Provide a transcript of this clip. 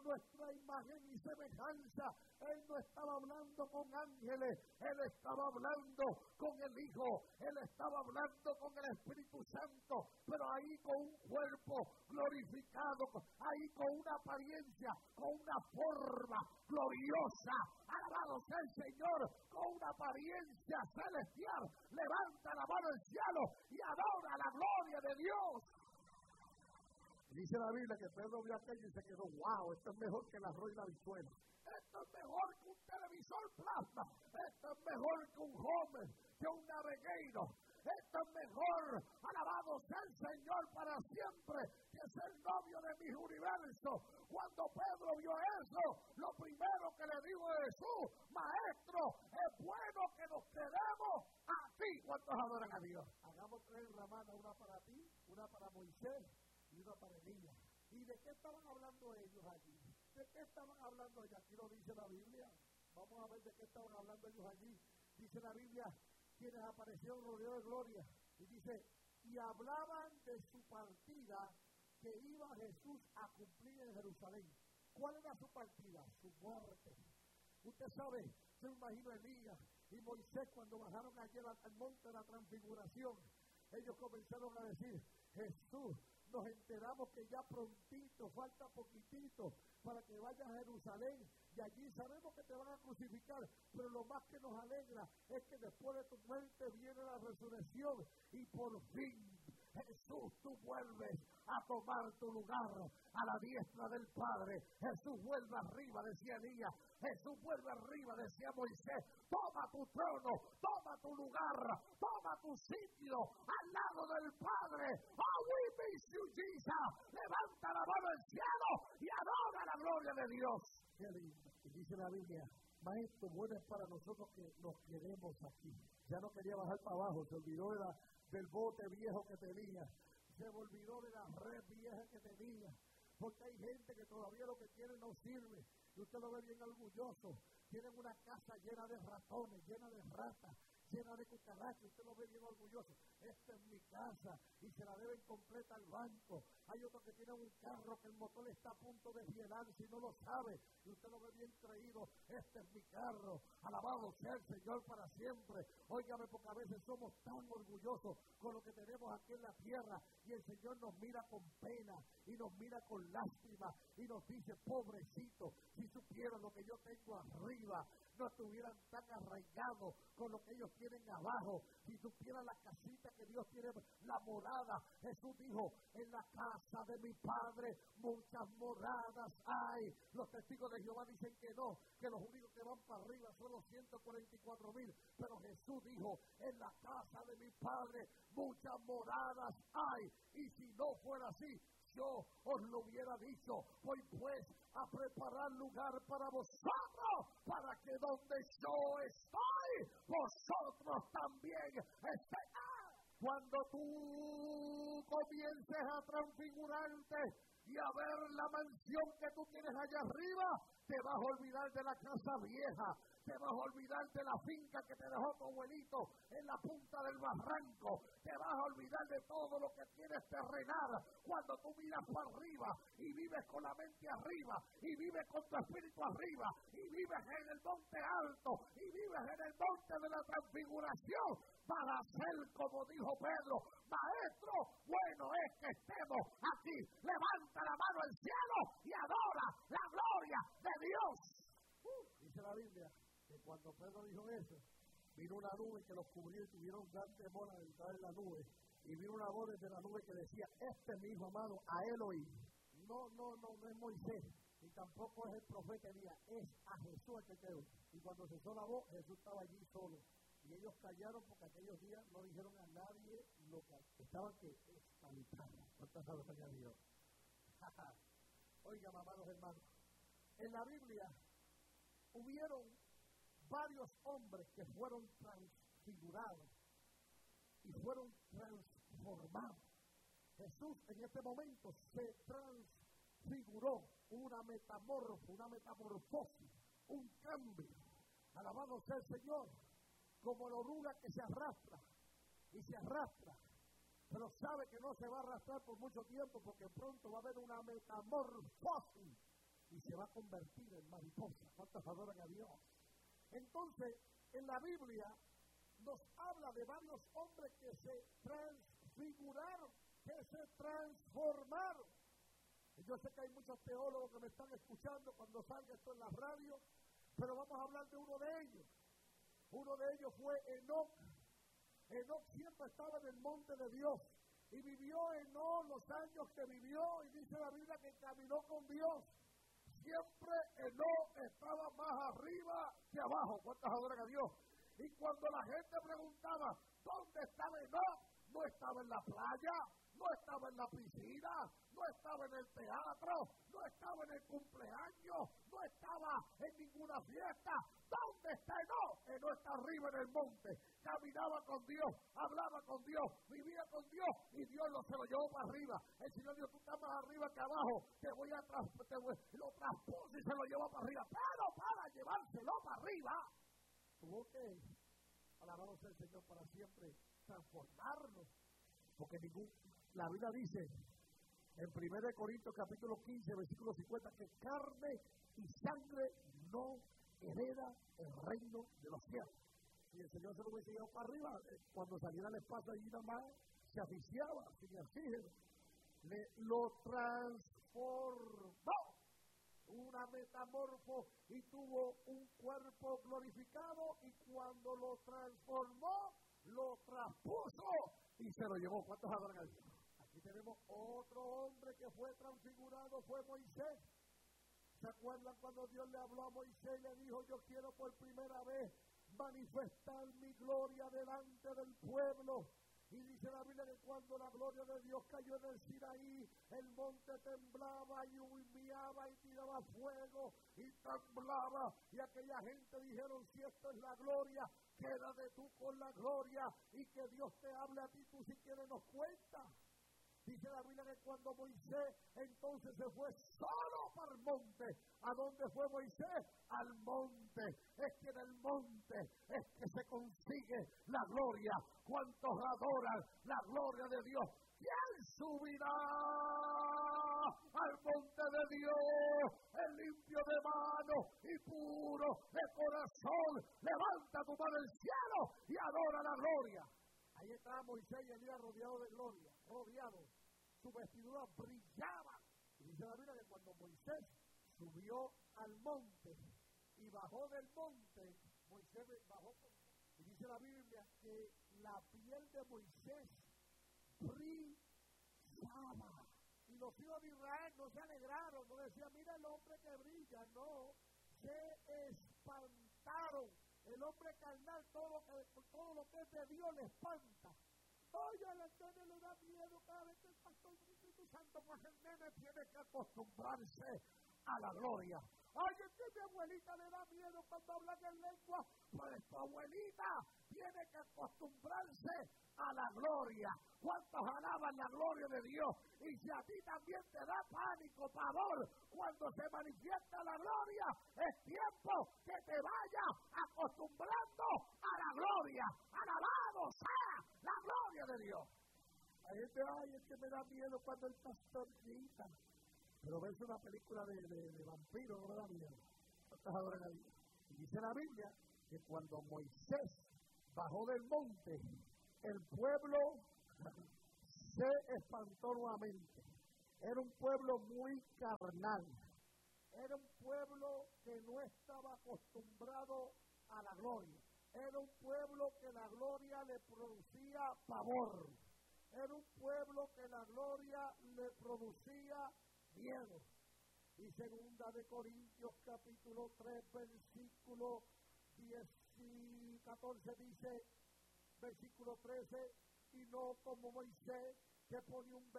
nuestra imagen y semejanza. Él no estaba hablando con ángeles, Él estaba hablando con el Hijo, Él estaba hablando con el Espíritu Santo, pero ahí con un cuerpo glorificado, ahí con una apariencia, con una forma gloriosa. Alabado sea el Señor, con una apariencia celestial. Levanta la mano al cielo y adora la gloria de Dios. Dice la Biblia que Pedro vio aquello y se quedó, wow, esto es mejor que el arroz y la habichuela. Esto es mejor que un televisor plasma. Esto es mejor que un Homer, que un Navigator. Esto es mejor, alabado sea el Señor para siempre, que es el novio de mis universos. Cuando Pedro vio eso, lo primero que le dijo a Jesús, Maestro, es bueno que nos quedemos aquí. ¿Cuántos adoran a Dios? Hagamos 3 ramadas, una para ti, una para Moisés y una para Elías. ¿Y de qué estaban hablando ellos allí? ¿De qué estaban hablando ellos? Aquí lo dice la Biblia. Vamos a ver de qué estaban hablando ellos allí. Dice la Biblia, quienes aparecieron rodeados de gloria. Y dice, y hablaban de su partida que iba Jesús a cumplir en Jerusalén. ¿Cuál era su partida? Su muerte. Usted sabe, yo imagino a Elías y Moisés cuando bajaron ayer al monte de la transfiguración. Ellos comenzaron a decir, Jesús, nos enteramos que ya prontito, falta poquitito para que vayas a Jerusalén y allí sabemos que te van a crucificar, pero lo más que nos alegra es que después de tu muerte viene la resurrección y por fin, Jesús, tú vuelves a tomar tu lugar a la diestra del Padre. Jesús vuelve arriba, decía Elías. Jesús vuelve arriba, decía Moisés. Toma tu trono, toma tu lugar, toma tu sitio al lado del Padre. Oh, we miss you, Jesus. Levanta la mano al cielo y adora la gloria de Dios. Qué lindo. Y dice la Biblia, Maestro, bueno es para nosotros que nos quedemos aquí. Ya no quería bajar para abajo, se olvidó del bote viejo que tenía. Se olvidó de la red vieja que tenía. Porque hay gente que todavía lo que tiene no sirve. Y usted lo ve bien orgulloso. Tienen una casa llena de ratones, llena de ratas, llena de cucarachas. Usted lo ve bien orgulloso. Esta es mi casa y se la deben completa al banco. Hay otros que tienen un carro que el motor está a punto de llenarse y no lo sabe. Y usted lo ve bien creído. Este es mi carro. Alabado sea el Señor para siempre. Óigame, porque a veces somos tan orgullosos con lo que tenemos aquí en la tierra. Y el Señor nos mira con pena y nos mira con lástima y nos dice, pobrecito, si supieran lo que yo tengo arriba, no estuvieran tan arraigados con lo que ellos tienen abajo. Si supieran la casita que Dios tiene, la morada. Jesús dijo, en la casa de mi Padre muchas moradas hay. Los testigos de Jehová dicen que no, que los únicos que van para arriba son los 144,000. Pero Jesús dijo, en la casa de mi Padre muchas moradas hay. Y si no fuera así, yo os lo hubiera dicho. Voy pues a preparar lugar para vosotros, para que donde yo estoy, vosotros también estéis. Cuando tú comiences a transfigurarte y a ver la mansión que tú tienes allá arriba, te vas a olvidar de la casa vieja. Te vas a olvidar de la finca que te dejó tu abuelito en la punta del barranco. Te vas a olvidar de todo lo que tienes terrenal. Cuando tú miras para arriba y vives con la mente arriba y vives con tu espíritu arriba y vives en el monte alto y vives en el monte de la transfiguración, vas a ser como dijo Pedro, Maestro, bueno es que estemos aquí. Levanta la mano al cielo y adora la gloria de Dios. Dice la Biblia que cuando Pedro dijo eso, vino una nube que los cubrió y tuvieron gran temor al entrar en la nube. Y vino una voz desde la nube que decía, este es mi hijo amado, a él oí. No es Moisés, y tampoco es el profeta Elías, es a Jesús el que quedó. Y cuando cesó la voz, Jesús estaba allí solo. Y ellos callaron porque aquellos días no dijeron a nadie lo que estaban que espantados. ¿Cuántas sabes allá Dios? Oigan, amados hermanos, en la Biblia hubieron varios hombres que fueron transfigurados y fueron transformados. Jesús en este momento se transfiguró, una metamorfosis, un cambio. Alabado sea el Señor, como la oruga que se arrastra y se arrastra, pero sabe que no se va a arrastrar por mucho tiempo porque pronto va a haber una metamorfosis y se va a convertir en mariposa. ¿Cuántos adoran a Dios? Entonces, en la Biblia nos habla de varios hombres que se transfiguraron, que se transformaron. Y yo sé que hay muchos teólogos que me están escuchando cuando salga esto en la radio, pero vamos a hablar de uno de ellos. Uno de ellos fue Enoc. Enoc siempre estaba en el monte de Dios y vivió Enoc los años que vivió, y dice la Biblia que caminó con Dios. Siempre Enoc estaba más arriba que abajo. ¿Cuántos adoran a Dios? Y cuando la gente preguntaba, ¿dónde estaba Enoc? No estaba en la playa, no estaba en la piscina, no estaba en el teatro, no estaba en el cumpleaños, no estaba en ninguna fiesta. ¿Dónde está Enoc? Enoc está arriba en el monte, caminaba con Dios, hablaba con Dios, vivía con Dios, y Dios se lo llevó para arriba. El Señor dijo, tú estás más arriba que abajo, lo traspuso y se lo llevó para arriba. Pero para llevárselo para arriba, tuvo que, alabado sea el Señor para siempre, transformarnos. Porque la Biblia dice, en 1 Corintios capítulo 15, versículo 50, que carne y sangre no hereda el reino de los cielos. Si el Señor se lo hubiese llevado para arriba, cuando saliera el espacio allí nada más, se asfixiaba sin oxígeno. Lo transformó, una metamorfo, y tuvo un cuerpo glorificado, y cuando lo transformó, lo traspuso y se lo llevó. ¿Cuántos adoran a Dios? Aquí tenemos otro hombre que fue transfigurado, fue Moisés. ¿Se acuerdan cuando Dios le habló a Moisés y le dijo, yo quiero por primera vez manifestar mi gloria delante del pueblo? Y dice la Biblia que cuando la gloria de Dios cayó en el Sinaí, el monte temblaba y humeaba y tiraba fuego y temblaba. Y aquella gente dijeron, si esto es la gloria, quédate tú con la gloria y que Dios te hable a ti, tú si quieres nos cuenta. Dice la Biblia que cuando Moisés entonces se fue solo para el monte. ¿A dónde fue Moisés? Al monte. Es que en el monte es que se consigue la gloria. ¿Cuántos adoran la gloria de Dios? ¿Quién subirá al monte de Dios? El limpio de mano y puro de corazón. Levanta tu mano al cielo y adora la gloria. Ahí estaba Moisés y Elías rodeado de gloria, rodeado. Su vestidura brillaba. Y dice la Biblia que cuando Moisés subió al monte y bajó del monte, Moisés bajó. Y dice la Biblia que la piel de Moisés brillaba. Y los hijos de Israel no se alegraron, no decían, mira el hombre que brilla, no. Se espantaron. El hombre carnal, todo lo que es de Dios le espanta. Oye, al nene le da miedo cada vez que el pastor del Espíritu Santo, pues el nene tiene que acostumbrarse a la gloria. Oye, que mi abuelita le da miedo cuando hablan en lengua, pues tu abuelita tiene que acostumbrarse a la gloria. ¿Cuántos alaban la gloria de Dios? Y si a ti también te da pánico, pavor, cuando se manifiesta la gloria, es tiempo que te vayas acostumbrando a la gloria. Alabado sea la gloria de Dios. Hay gente, ay, es que me da miedo cuando el pastor grita. Pero ves una película de vampiros, no me da miedo. ¿Cuántos adoran a Dios? Y dice la Biblia que cuando Moisés bajó del monte, el pueblo se espantó nuevamente. Era un pueblo muy carnal. Era un pueblo que no estaba acostumbrado a la gloria. Era un pueblo que la gloria le producía pavor. Era un pueblo que la gloria le producía miedo. Y 2 de Corintios capítulo 3 versículo 10 y 14 dice, versículo 13, y no como Moisés, que pone un